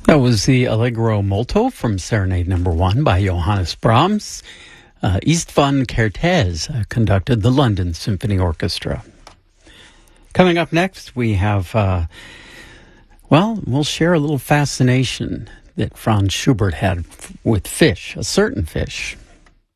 That was the Allegro Molto from Serenade No. 1 by Johannes Brahms. Istvan Kertész conducted the London Symphony Orchestra. Coming up next, we have, we'll share a little fascination that Franz Schubert had with fish, a certain fish.